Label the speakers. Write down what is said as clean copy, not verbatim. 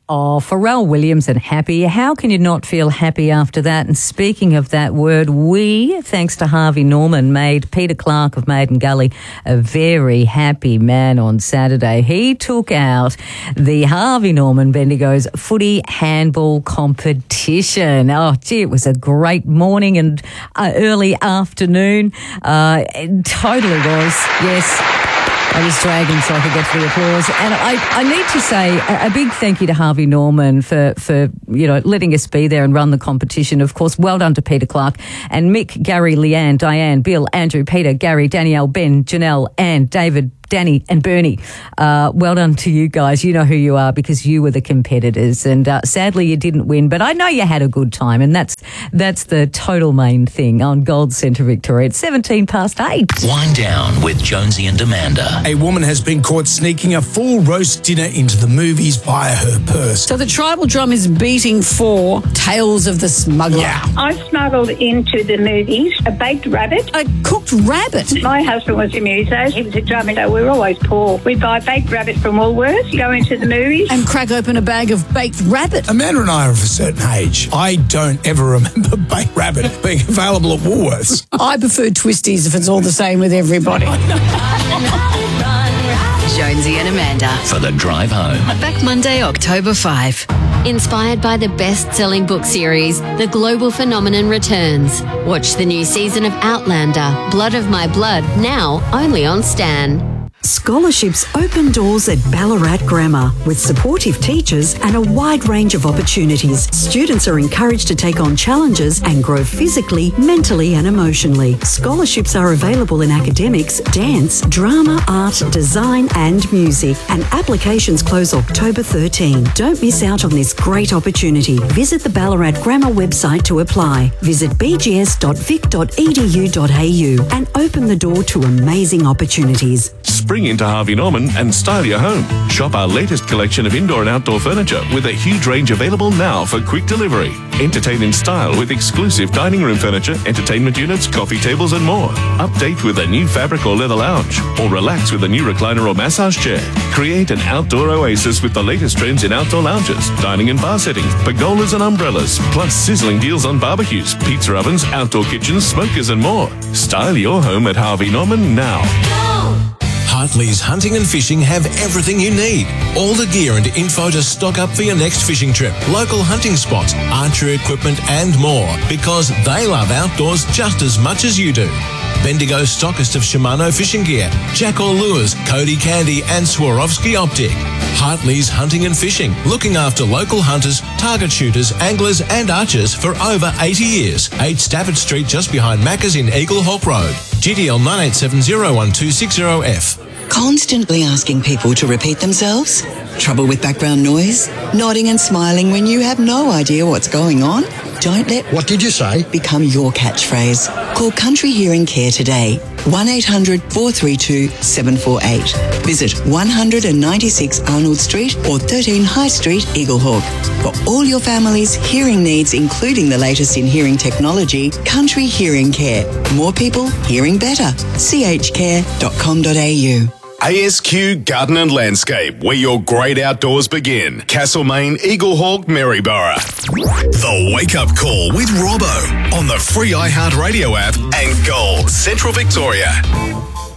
Speaker 1: Oh, Pharrell Williams and Happy. How can you not feel happy after that? And speaking of that word, we, thanks to Harvey Norman, made Peter Clark of Maiden Gully a very happy man on Saturday. He took out the Harvey Norman Bendigo's footy handball competition. Oh, gee, it was a great morning and early afternoon. It totally was, yes. I was dragging so I could get to the applause. And I need to say a big thank you to Harvey Norman for letting us be there and run the competition. Of course, well done to Peter Clark and Mick, Gary, Leanne, Diane, Bill, Andrew, Peter, Gary, Danielle, Ben, Janelle, Anne, David, Danny and Bernie. Well done to you guys. You know who you are because you were the competitors. And sadly, you didn't win, but I know you had a good time. And that's the total main thing on Gold Centre Victoria. It's 8:17.
Speaker 2: Wind down with Jonesy and Amanda.
Speaker 3: A woman has been caught sneaking a full roast dinner into the movies via her purse.
Speaker 4: So the tribal drum is beating for Tales of the Smuggler.
Speaker 3: Yeah.
Speaker 5: I smuggled into the movies a baked rabbit.
Speaker 4: A cooked rabbit.
Speaker 5: My husband was a muso. He was a drummer, so we were always poor. We'd buy baked rabbit from Woolworths, go into the movies.
Speaker 4: And crack open a bag of baked rabbit.
Speaker 3: Amanda and I are of a certain age. I don't ever remember baked rabbit being available at Woolworths.
Speaker 4: I prefer twisties if it's all the same with everybody.
Speaker 6: Jonesy and Amanda.
Speaker 2: For the drive home.
Speaker 6: Back Monday, October 5. Inspired by the best-selling book series, The Global Phenomenon returns. Watch the new season of Outlander, Blood of My Blood, now only on Stan.
Speaker 7: Scholarships open doors at Ballarat Grammar with supportive teachers and a wide range of opportunities. Students are encouraged to take on challenges and grow physically, mentally and emotionally. Scholarships are available in academics, dance, drama, art, design and music, and applications close October 13. Don't miss out on this great opportunity. Visit the Ballarat Grammar website to apply. Visit bgs.vic.edu.au and open the door to amazing opportunities.
Speaker 8: Spring into Harvey Norman and style your home. Shop our latest collection of indoor and outdoor furniture with a huge range available now for quick delivery. Entertain in style with exclusive dining room furniture, entertainment units, coffee tables and more. Update with a new fabric or leather lounge or relax with a new recliner or massage chair. Create an outdoor oasis with the latest trends in outdoor lounges, dining and bar settings, pergolas and umbrellas, plus sizzling deals on barbecues, pizza ovens, outdoor kitchens, smokers and more. Style your home at Harvey Norman now.
Speaker 9: Hartley's Hunting and Fishing have everything you need. All the gear and info to stock up for your next fishing trip. Local hunting spots, archery equipment and more. Because they love outdoors just as much as you do. Bendigo stockist of Shimano fishing gear, Jackal Lures, Cody Candy and Swarovski Optic. Hartley's Hunting and Fishing, looking after local hunters, target shooters, anglers and archers for over 80 years. 8 Stafford Street just behind Macca's in Eagle Hawk Road. GDL 98701260F.
Speaker 10: Constantly asking people to repeat themselves? Trouble with background noise? Nodding and smiling when you have no idea what's going on? Don't let
Speaker 11: "What did you say?"
Speaker 10: become your catchphrase. Call Country Hearing Care today. 1-800-432-748. Visit 196 Arnold Street or 13 High Street, Eaglehawk. For all your family's hearing needs, including the latest in hearing technology, Country Hearing Care. More people hearing better. chcare.com.au.
Speaker 12: ASQ Garden and Landscape, where your great outdoors begin. Castlemaine, Eaglehawk, Maryborough. The Wake Up Call with Robbo on the free iHeartRadio app and Gold Central Victoria.